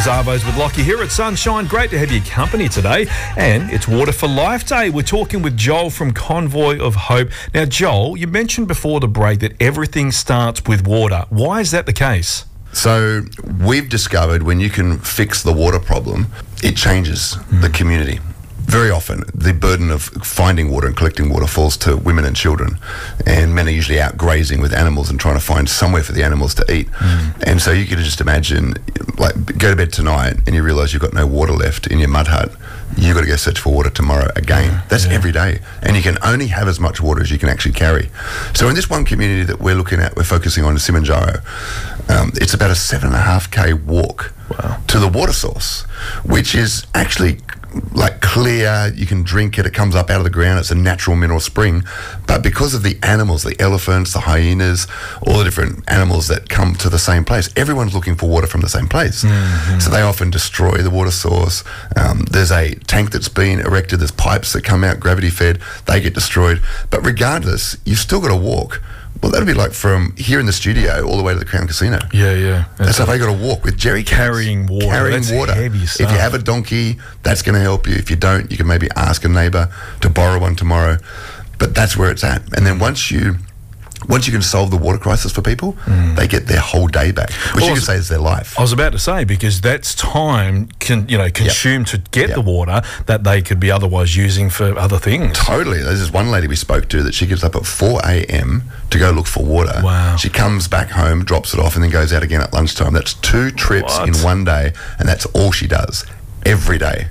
is Arvos with Lockie here at Sunshine. Great to have your company today. And it's Water for Life Day. We're talking with Joel from Convoy of Hope. Now, Joel, you mentioned before the break that everything starts with water. Why is that the case? So we've discovered when you can fix the water problem, it changes the community. Very often, the burden of finding water and collecting water falls to women and children, and men are usually out grazing with animals and trying to find somewhere for the animals to eat. And so you could just imagine, like, go to bed tonight and you realise you've got no water left in your mud hut. You've got to go search for water tomorrow again. That's every day. And you can only have as much water as you can actually carry. So in this one community that we're looking at, we're focusing on in Simanjaro, it's about a 7.5k walk to the water source, which is actually like clear, you can drink it, it comes up out of the ground, it's a natural mineral spring. But because of the animals, the elephants, the hyenas, all the different animals that come to the same place, everyone's looking for water from the same place. So they often destroy the water source. There's a tank that's been erected, there's pipes that come out, gravity fed, they get destroyed. But regardless, you've still got to walk. Well, that'd be like from here in the studio all the way to the Crown Casino. Yeah. That's how they got to walk with jerry cans. Carrying water. That's heavy stuff. If you have a donkey, that's going to help you. If you don't, you can maybe ask a neighbour to borrow one tomorrow. But that's where it's at. And then once you can solve the water crisis for people, they get their whole day back, which you could say is their life. I was about to say, because that's time consumed to get the water that they could be otherwise using for other things. Totally. There's this one lady we spoke to that she gets up at 4 a.m. to go look for water. Wow. She comes back home, drops it off, and then goes out again at lunchtime. That's 2 trips in one day, and that's all she does every day.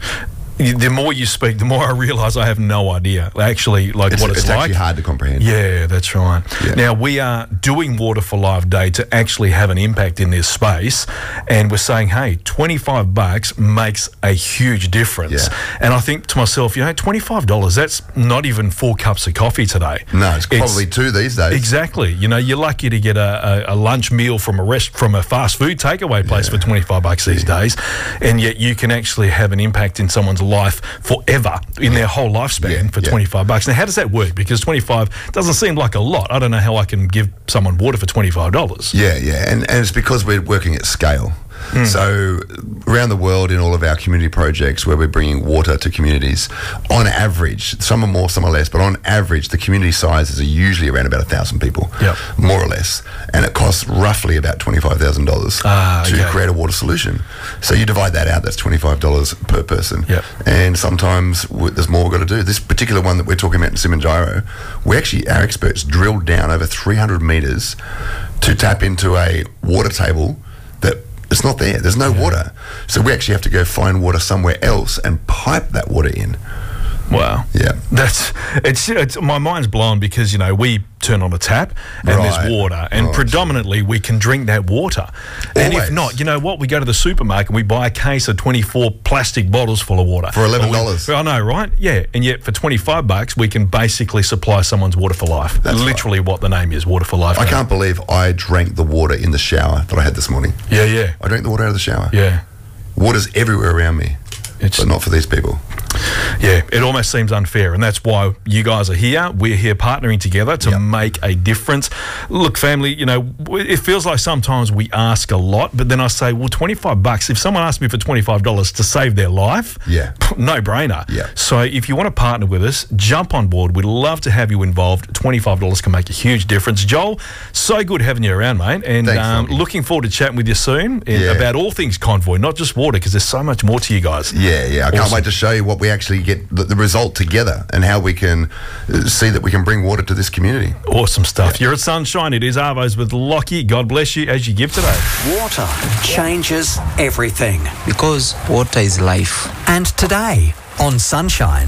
The more you speak, the more I realise I have no idea actually what it's like. It's actually hard to comprehend. Yeah, that's right. Yeah. Now, we are doing Water for Life Day to actually have an impact in this space, and we're saying, hey, $25 makes a huge difference. Yeah. And I think to myself, $25, that's not even 4 cups of coffee today. No, it's probably 2 these days. Exactly. You're lucky to get a lunch meal from a fast food takeaway place for $25 these days, and yet you can actually have an impact in someone's life forever in their whole lifespan for $25. Now, how does that work? Because $25 doesn't seem like a lot. I don't know how I can give someone water for $25. Yeah, and it's because we're working at scale. So around the world in all of our community projects where we're bringing water to communities, on average, some are more, some are less, but on average the community sizes are usually around about 1,000 people, more or less, and it costs roughly about $25,000 to create a water solution. So you divide that out, that's $25 per person, and sometimes there's more we've got to do. This particular one that we're talking about in Simanjaro, our experts drilled down over 300 metres to tap into a water table that it's not there. There's no water. So we actually have to go find water somewhere else and pipe that water in. Wow. Yeah. It's my mind's blown because, we turn on a tap and there's water, and predominantly we can drink that water. And if not, we go to the supermarket and we buy a case of 24 plastic bottles full of water. For $11. I know, right? Yeah. And yet for $25, we can basically supply someone's Water for Life. That's literally what the name is, Water for Life. I can't believe I drank the water in the shower that I had this morning. Yeah. I drank the water out of the shower. Yeah. Water's everywhere around me, but not for these people. Yeah, it almost seems unfair, and that's why you guys are here. We're here partnering together to make a difference. Look, family, it feels like sometimes we ask a lot, but then I say, well, $25, if someone asked me for $25 to save their life, no brainer. Yeah. So if you want to partner with us, jump on board. We'd love to have you involved. $25 can make a huge difference. Joel, so good having you around, mate, and looking forward to chatting with you soon about all things Convoy, not just water, because there's so much more to you guys. Yeah. I can't wait to show you what we actually get the result together and how we can see that we can bring water to this community. Awesome stuff. You're at Sunshine. It is Arvos with Lockie. God bless you as you give today. Water changes everything. Because water is life. And today on Sunshine,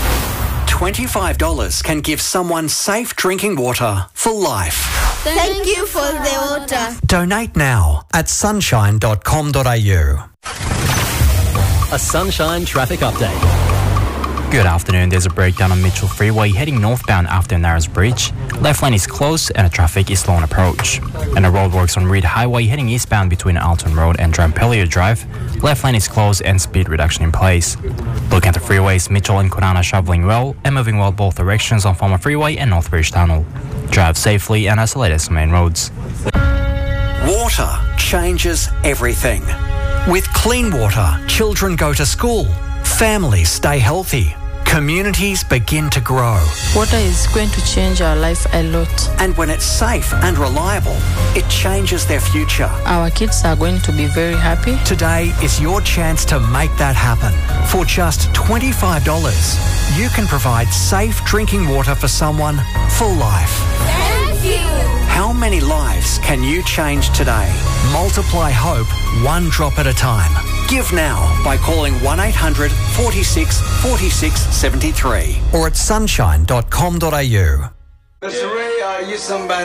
$25 can give someone safe drinking water for life. Thank you for the water. Donate now at sunshine.com.au. A Sunshine traffic update. Good afternoon. There's a breakdown on Mitchell Freeway heading northbound after Narrows Bridge. Left lane is closed and the traffic is slow on approach. And the roadworks on Reed Highway heading eastbound between Alton Road and Drampellier Drive. Left lane is closed and speed reduction in place. Looking at the freeways, Mitchell and Kwinana shoveling well and moving well both directions on Farmer Freeway and Northbridge Tunnel. Drive safely and isolate some main roads. Water changes everything. With clean water, children go to school, families stay healthy, communities begin to grow. Water is going to change our life a lot. And when it's safe and reliable, it changes their future. Our kids are going to be very happy. Today is your chance to make that happen. For just $25, you can provide safe drinking water for someone for life. Thank you. How many lives can you change today? Multiply hope one drop at a time. Give now by calling 1-800 46 46 73 or at sunshine.com.au. Miss Ray, are you somebody?